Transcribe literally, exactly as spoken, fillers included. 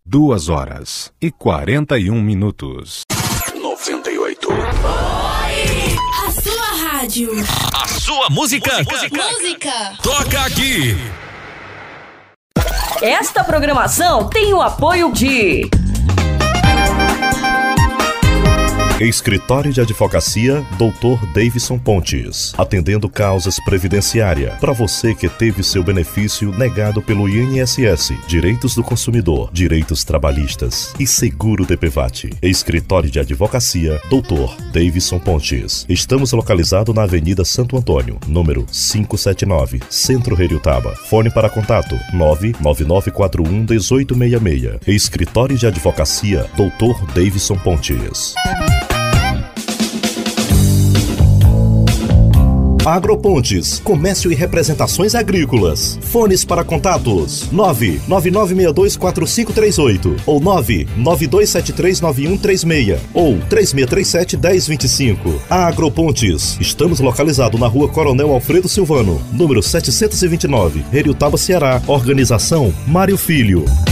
duas horas e quarenta e um minutos. noventa e oito. A sua rádio. A sua música. Música. música. Toca aqui. Esta programação tem o apoio de... Escritório de Advocacia doutor Davidson Pontes, atendendo causas previdenciária, para você que teve seu benefício negado pelo I N S S, direitos do consumidor, direitos trabalhistas e seguro D P V A T. Escritório de Advocacia doutor Davidson Pontes. Estamos localizados na Avenida Santo Antônio, número quinhentos e setenta e nove, Centro Heriotaba. Fone para contato nove nove nove quatro um um oito seis seis. Escritório de Advocacia doutor Davidson Pontes. Agropontes, comércio e representações agrícolas. Fones para contatos nove nove nove seis dois quatro cinco três oito ou nove nove dois sete três nove um três seis ou três seis três sete um zero dois cinco. Agropontes, estamos localizados na Rua Coronel Alfredo Silvano, número setecentos e vinte e nove, Heriotaba, Ceará. Organização Mário Filho.